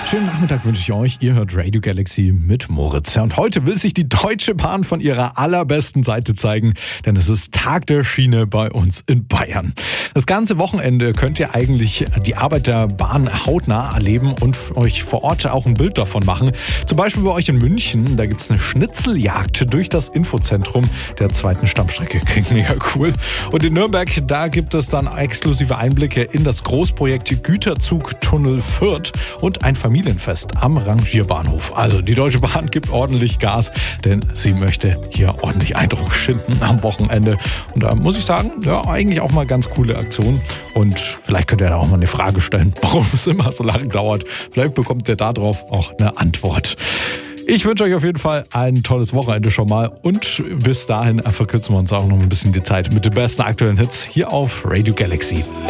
Schönen Nachmittag wünsche ich euch. Ihr hört Radio Galaxy mit Moritz. Ja, und heute will sich die Deutsche Bahn von ihrer allerbesten Seite zeigen, denn es ist Tag der Schiene bei uns in Bayern. Das ganze Wochenende könnt ihr eigentlich die Arbeit der Bahn hautnah erleben und euch vor Ort auch ein Bild davon machen. Zum Beispiel bei euch in München, da gibt es eine Schnitzeljagd durch das Infozentrum der zweiten Stammstrecke. Klingt mega cool. Und in Nürnberg, da gibt es dann exklusive Einblicke in das Großprojekt Güterzugtunnel Fürth und ein Familienfest am Rangierbahnhof. Also die Deutsche Bahn gibt ordentlich Gas, denn sie möchte hier ordentlich Eindruck schinden am Wochenende. Und da muss ich sagen, ja, eigentlich auch mal ganz coole Aktion. Und vielleicht könnt ihr da auch mal eine Frage stellen, warum es immer so lange dauert. Vielleicht bekommt ihr darauf auch eine Antwort. Ich wünsche euch auf jeden Fall ein tolles Wochenende schon mal und bis dahin verkürzen wir uns auch noch ein bisschen die Zeit mit den besten aktuellen Hits hier auf Radio Galaxy.